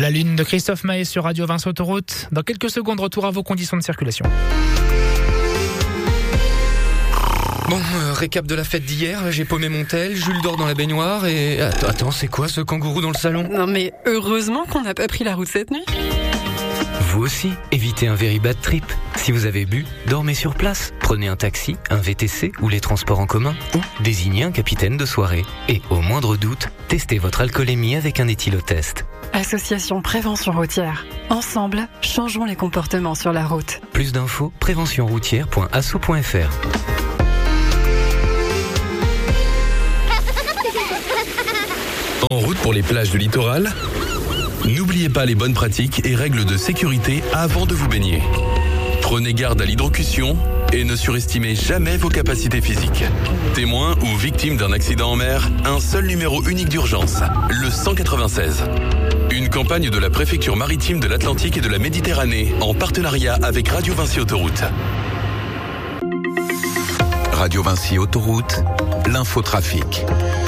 La Lune de Christophe Maé sur Radio Vinci Autoroute. Dans quelques secondes, retour à vos conditions de circulation. Bon, récap de la fête d'hier, j'ai paumé mon tel, Jules dort dans la baignoire et... Attends, c'est quoi ce kangourou dans le salon ? Non mais heureusement qu'on n'a pas pris la route cette nuit. Vous aussi, évitez un very bad trip. Si vous avez bu, dormez sur place. Prenez un taxi, un VTC ou les transports en commun ou désignez un capitaine de soirée. Et au moindre doute, testez votre alcoolémie avec un éthylotest. Association Prévention Routière. Ensemble, changeons les comportements sur la route. Plus d'infos, préventionroutière.asso.fr. En route pour les plages du littoral ? N'oubliez pas les bonnes pratiques et règles de sécurité avant de vous baigner. Prenez garde à l'hydrocution et ne surestimez jamais vos capacités physiques. Témoin ou victime d'un accident en mer, un seul numéro unique d'urgence, le 196. Une campagne de la préfecture maritime de l'Atlantique et de la Méditerranée en partenariat avec Radio Vinci Autoroute. Radio Vinci Autoroute, l'infotrafic.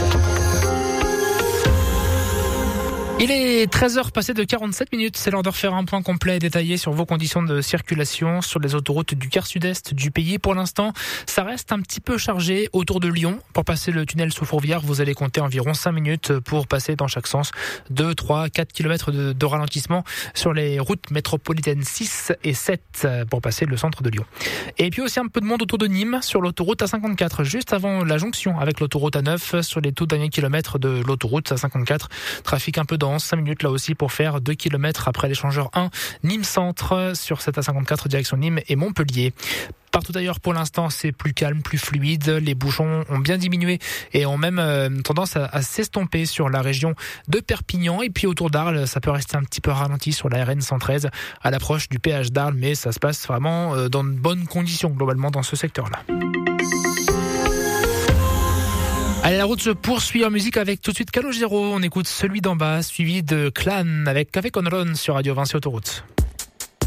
Il est 13h passé de 47 minutes. C'est l'heure de refaire un point complet et détaillé sur vos conditions de circulation sur les autoroutes du quart sud-est du pays. Pour l'instant, ça reste un petit peu chargé autour de Lyon. Pour passer le tunnel sous Fourvière, vous allez compter environ 5 minutes pour passer dans chaque sens 2, 3, 4 km de ralentissement sur les routes métropolitaines 6 et 7 pour passer le centre de Lyon. Et puis aussi un peu de monde autour de Nîmes sur l'autoroute A54, juste avant la jonction avec l'autoroute A9 sur les tout derniers kilomètres de l'autoroute A54. Trafic un peu dense. 5 minutes là aussi pour faire 2 km après l'échangeur 1 Nîmes Centre sur cette A54 direction Nîmes et Montpellier. Partout ailleurs pour l'instant c'est plus calme, plus fluide, les bouchons ont bien diminué et ont même tendance à s'estomper sur la région de Perpignan et puis autour d'Arles ça peut rester un petit peu ralenti sur la RN 113 à l'approche du péage d'Arles, mais ça se passe vraiment dans de bonnes conditions globalement dans ce secteur-là. Allez, la route se poursuit en musique avec tout de suite Calogero. On écoute Celui d'en bas, suivi de Clan avec Café Con Ron sur Radio Vinci Autoroute.